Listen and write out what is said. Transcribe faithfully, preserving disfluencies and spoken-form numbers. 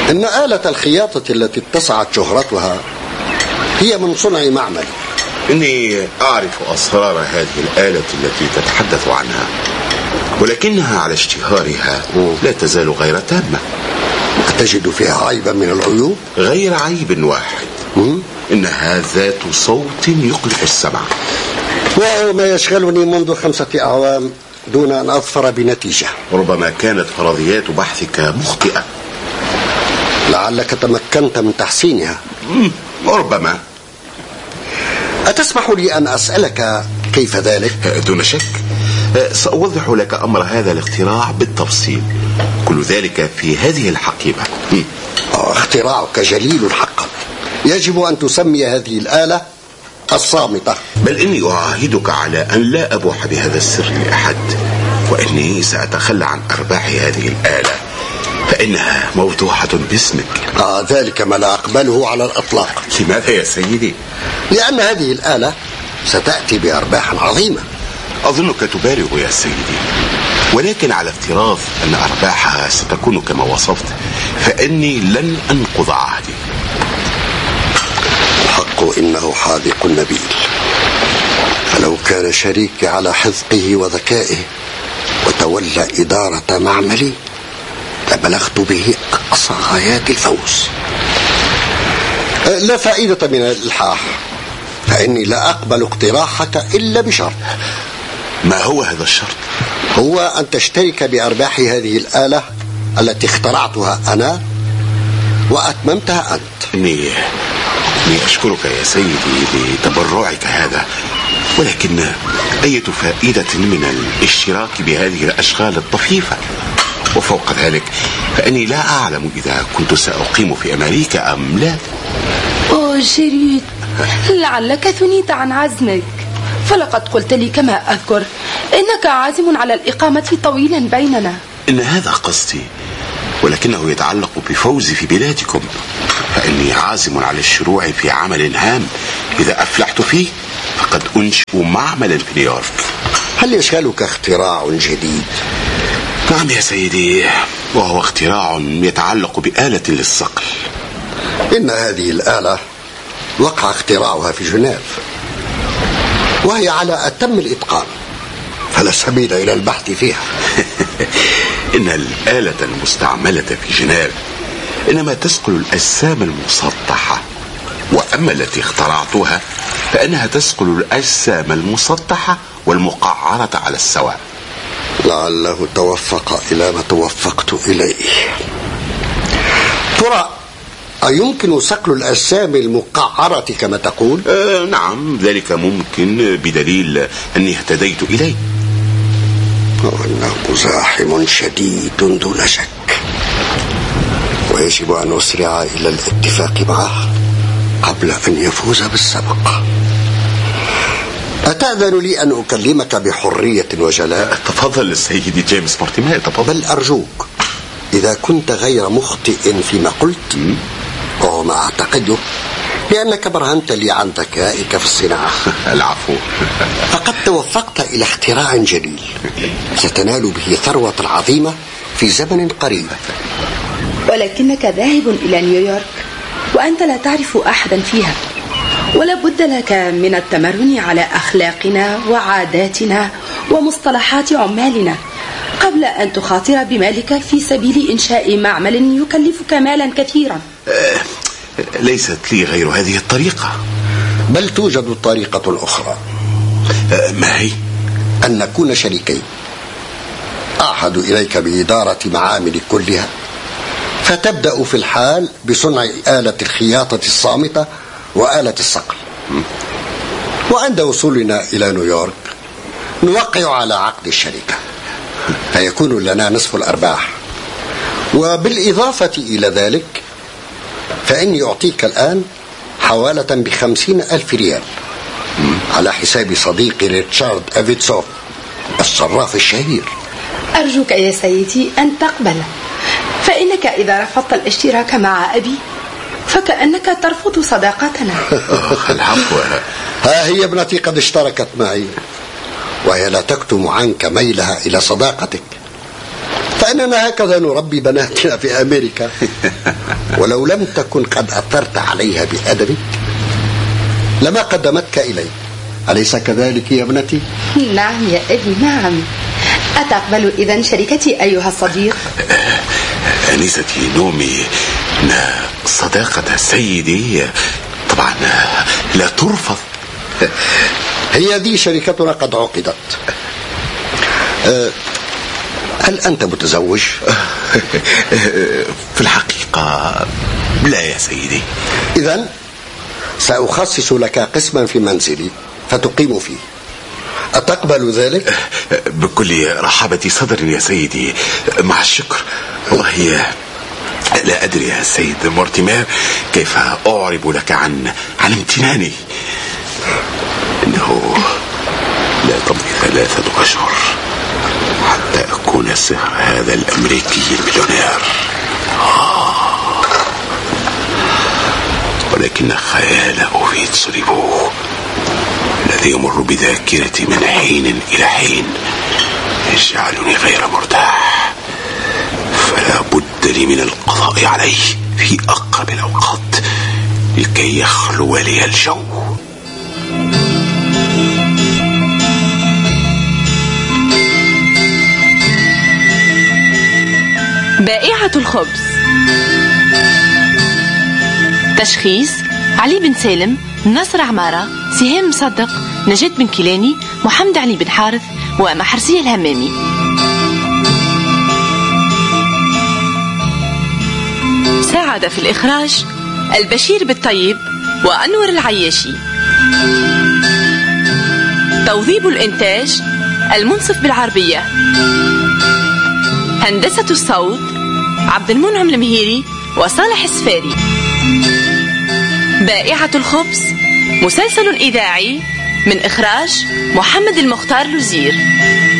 إن آلة الخياطة التي اتسعت شهرتها هي من صنع معمل. إني أعرف أسرار هذه الآلة التي تتحدث عنها، ولكنها على اشتهارها لا تزال غير تامة. أتجد فيها عيبا من العيوب؟ غير عيب واحد، إنها ذات صوت يقلق السمع، وهو ما يشغلني منذ خمسة أعوام دون أن أظفر بنتيجة. ربما كانت فرضيات بحثك مخطئة. لعلك تمكنت من تحسينها. ربما. أتسمح لي أن أسألك كيف ذلك؟ دون شك، سأوضح لك أمر هذا الاختراع بالتفصيل، كل ذلك في هذه الحقيبة. اختراعك جليل حقا، يجب أن تسمي هذه الآلة الصامتة. بل إني أعاهدك على أن لا أبوح بهذا السر لأحد، وإني سأتخلى عن أرباح هذه الآلة، فإنها موضوحة باسمك. آه ذلك ما لا أقبله على الإطلاق. لماذا يا سيدي؟ لأن هذه الآلة ستأتي بأرباح عظيمة. أظنك تبالغ يا سيدي، ولكن على افتراض أن أرباحها ستكون كما وصفت، فإني لن أنقض عهدي. الحق إنه حاذق نبيل، فلو كان شريكي على حذقه وذكائه وتولى إدارة معملي لبلغت به أقصى غايات الفوز. لا فائدة من الإلحاح، فإني لا أقبل اقتراحك إلا بشرط. ما هو هذا الشرط؟ هو أن تشترك بأرباح هذه الآلة التي اخترعتها أنا وأتممتها أنت. إني أشكرك يا سيدي لتبرعك هذا، ولكن أية فائدة من الاشتراك بهذه الأشغال الطفيفة؟ وفوق ذلك فإني لا أعلم إذا كنت سأقيم في أمريكا أم لا. أوه جيريد، لعلك ثنيت عن عزمك، فلقد قلت لي كما أذكر إنك عازم على الإقامة طويلا بيننا. إن هذا قصدي، ولكنه يتعلق بفوزي في بلادكم، فإني عازم على الشروع في عمل هام إذا أفلحت فيه فقد أنشئ معملا في نيويورك. هل يشغلك اختراع جديد؟ نعم يا سيدي، وهو اختراع يتعلق بآلة للصقل. إن هذه الآلة وقع اختراعها في جنيف، وهي على أتم الإتقان، فلا سبيل إلى البحث فيها. إن الآلة المستعملة في جنيف إنما تسقل الأجسام المسطحة، وأما التي اخترعتها فإنها تسقل الأجسام المسطحة والمقعرة على السواء. لعله توفق إلى ما توفقت إليه. ترى أيمكن صقل الأجسام المقعرة كما تقول؟ آه نعم، ذلك ممكن بدليل أني اهتديت إليه. وأنه مزاحم شديد دون شك، ويجب أن أسرع إلى الاتفاق معه قبل أن يفوز بالسبق. أتأذن لي أن أكلمك بحرية وجلاء؟ تفضل سيدي جيمس مورتيمير، تفضل. بل أرجوك إذا كنت غير مخطئ فيما قلت، وهو ما أعتقده، لأنك برهنت لي عن ذكائك في الصناعة. العفو. فقد توفقت إلى اختراع جليل ستنال به ثروة عظيمة في زمن قريب. ولكنك ذاهب إلى نيويورك وأنت لا تعرف أحدا فيها، ولا بد لك من التمرن على أخلاقنا وعاداتنا ومصطلحات عمالنا قبل أن تخاطر بمالك في سبيل إنشاء معمل يكلفك مالا كثيرا. أه ليست لي غير هذه الطريقة. بل توجد طريقة أخرى. أه ما هي؟ أن نكون شريكين، أعهد إليك بإدارة معامل كلها، فتبدأ في الحال بصنع آلة الخياطة الصامتة وآلة الصقل، وعند وصولنا إلى نيويورك نوقع على عقد الشركة، فيكون لنا نصف الأرباح. وبالإضافة إلى ذلك فإني أعطيك الآن حوالة بخمسين ألف ريال على حساب صديقي ريتشارد أفيتسوف الصراف الشهير. أرجوك يا سيدي أن تقبل، فإنك إذا رفضت الاشتراك مع أبي فكأنك ترفض صداقتنا. العفو. ها هي ابنتي قد اشتركت معي، وهي لا تكتم عنك ميلها إلى صداقتك، فإننا هكذا نربي بناتنا في أمريكا. ولو لم تكن قد أثرت عليها بأدبك لما قدمتك إلي، أليس كذلك يا ابنتي؟ نعم يا أبي، نعم. أتقبل إذن شركتي أيها الصديق؟ أنستي نومي، صداقة سيدي طبعا لا ترفض. هي ذي شركتنا قد عقدت. أه هل أنت متزوج؟ في الحقيقة لا يا سيدي. إذن سأخصص لك قسما في منزلي فتقيم فيه، أتقبل ذلك؟ بكل رحابة صدر يا سيدي، مع الشكر. والله لا أدري يا سيد مورتيمير كيف أعرب لك عن عن امتناني. إنه لا تمضي ثلاثة أشهر حتى أكون سهر هذا الأمريكي المليونير. آه. ولكن خيال أوفيد صليبو الذي يمر بذاكرتي من حين إلى حين يجعلني غير مرتاح، فلا بد لي من القضاء عليه في أقرب الأوقات لكي يخلو لي الجو. بائعة الخبز. تشخيص: علي بن سالم، نصر عمارة، سهام مصدق، نجاة بن كيلاني، محمد علي بن حارث، ومحرسية الهمامي. ساعد في الإخراج البشير بالطيب وأنور العياشي. توظيب الإنتاج المنصف بالعربية. هندسة الصوت عبد المنعم المهيري وصالح السفاري. بائعة الخبز مسلسل إذاعي من إخراج محمد المختار لوزير.